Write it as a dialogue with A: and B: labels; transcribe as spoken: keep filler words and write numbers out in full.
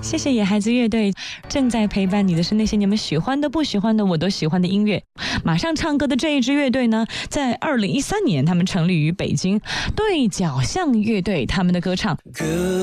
A: 谢谢野孩子乐队，正在陪伴你的是那些你们喜欢的、不喜欢的、我都喜欢的音乐。马上唱歌的这一支乐队呢，在二零一三年他们成立于北京，对角巷乐队他们的歌唱。